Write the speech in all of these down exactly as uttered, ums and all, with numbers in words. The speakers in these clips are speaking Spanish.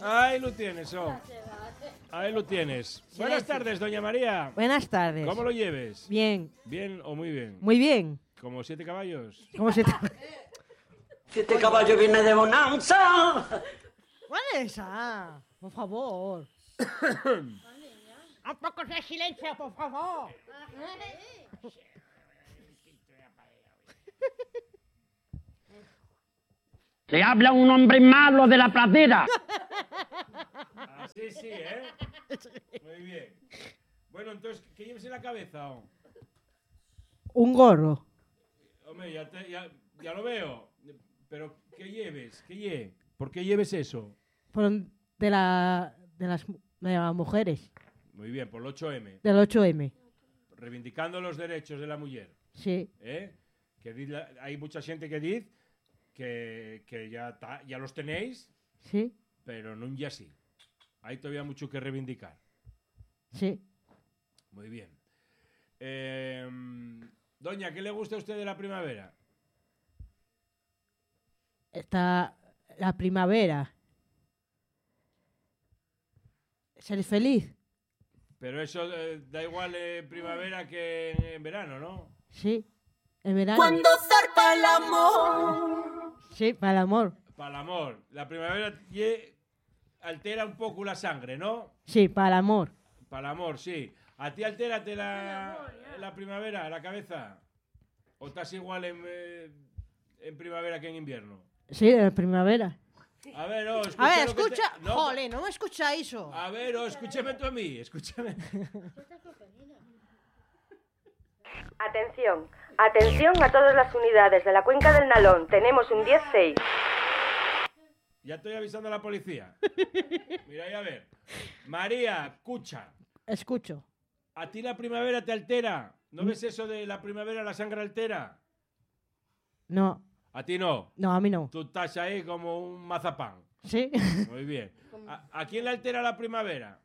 Ahí lo tienes, oh. Ahí lo tienes. Buenas tardes, doña María. Buenas tardes. ¿Cómo lo lleves? Bien. ¿Bien o muy bien? Muy bien. ¿Como siete caballos? ¿Cómo se te... Siete caballos viene de bonanza. ¿Cuál es esa? Por favor. Un poco de silencio, por favor. Le habla un hombre malo de la pradera. Así sí, ¿eh? Muy bien. Bueno, entonces, ¿qué lleves en la cabeza? Oh? Un gorro. Hombre, ya, te, ya, ya lo veo. Pero, ¿qué lleves? ¿Qué lle? ¿Por qué lleves eso? Por de, la, de, las, de las mujeres. Muy bien, por el ocho eme. Del ocho eme. Reivindicando los derechos de la mujer. Sí. ¿Eh? Que di, hay mucha gente que dice que, que ya, ta, ya los tenéis, Sí. pero no ya sí. Hay todavía mucho que reivindicar. Sí. Muy bien. Eh, doña, ¿qué le gusta a usted de la primavera? Está la primavera. Ser feliz. Pero eso eh, da igual en primavera que en, en verano, ¿no? Sí. En verano. Cuando zarpa el amor. Sí, para el amor. Para el amor. La primavera ye, altera un poco la sangre, ¿no? Sí, para el amor. Para el amor, sí. ¿A ti altérate la, la primavera, la cabeza? ¿O estás igual en, eh, en primavera que en invierno? Sí, en primavera. A ver, oh, escucha. A ver, lo que escucha. te... no, Jole, no me escucha eso. A ver, oh, escúchame tú a mí, escúchame. Atención, atención a todas las unidades de la cuenca del Nalón. Tenemos un diez seis. Ya estoy avisando a la policía. Mira, ya a ver. María, escucha. Escucho. ¿A ti la primavera te altera? ¿No ves eso de la primavera la sangre altera? No, A ti no. no, a mí no. Tú estás ahí como un mazapán. ¿Sí? Muy bien. ¿A, a quién le altera la primavera?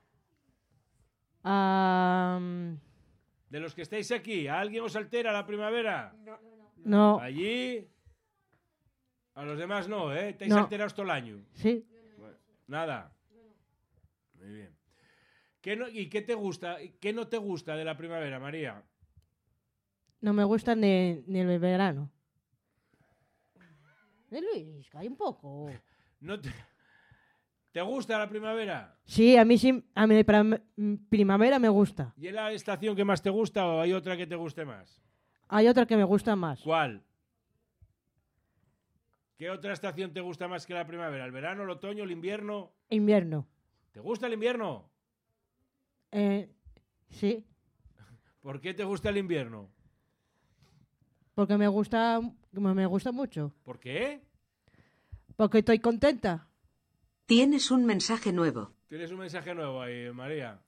Um, De los que estáis aquí, ¿a alguien os altera la primavera? no. Allí. A los demás no, ¿eh? Estáis No. alterados todo el año. Sí. Bueno, nada. Muy bien. ¿Qué no, ¿Y qué te gusta? ¿Qué no te gusta de la primavera, María? No me gusta ni, ni el verano. Eh, Luis, calla un poco. ¿No te, ¿Te gusta la primavera? Sí, a mí sí, a mí para primavera me gusta. ¿Y es la estación que más te gusta o hay otra que te guste más? Hay otra que me gusta más. ¿Cuál? ¿Qué otra estación te gusta más que la primavera? ¿El verano, el otoño, el invierno? Invierno. ¿Te gusta el invierno? Eh, sí, ¿Por qué te gusta el invierno? porque me gusta, me gusta mucho. ¿Por qué? Porque estoy contenta. Tienes un mensaje nuevo. Tienes un mensaje nuevo ahí, María.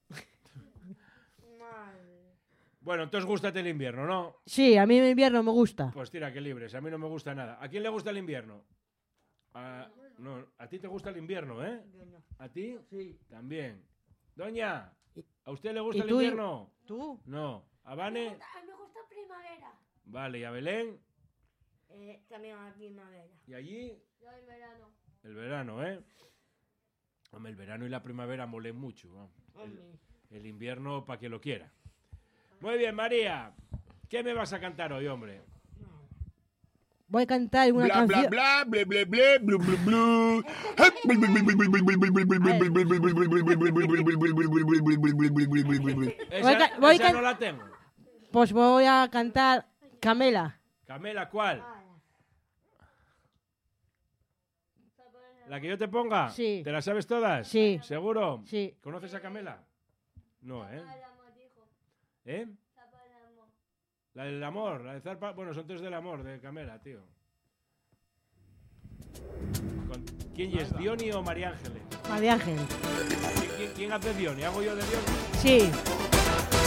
Bueno, entonces gústate el invierno, ¿no? Sí, a mí el invierno me gusta. Pues tira, que libres. A mí no me gusta nada. ¿A quién le gusta el invierno? A, no, a ti te gusta el invierno, ¿eh? ¿A ti? Sí. También. Doña, ¿a usted le gusta ¿Y el tú? invierno? ¿Tú? No. ¿A Vane? Me gusta primavera. Vale, ¿y a Belén? Eh, también a primavera. ¿Y allí? Yo el verano. El verano, ¿eh? Hombre, el verano y la primavera molen mucho, ¿no? El, el invierno para que lo quiera. Muy bien, María. ¿Qué me vas a cantar hoy, hombre? Voy a cantar una Bla canción. bla bla bla bla bla bla bla Esa, Voy a ca- voy a esa can- no la tengo. Pues voy a cantar Camela. Camela, ¿cuál? ¿La que yo te ponga? Sí. ¿Te la sabes todas? Sí. ¿Seguro? Sí. ¿Conoces a Camela? No, ¿eh? ¿Eh? La del amor, la de Zarpa. Bueno, son tres del amor, de Camela, tío. ¿Con ¿Quién es? ¿Diony o María Ángeles? María Ángel. ¿Quién, quién, quién hace Diony? ¿Hago yo de Diony? Sí.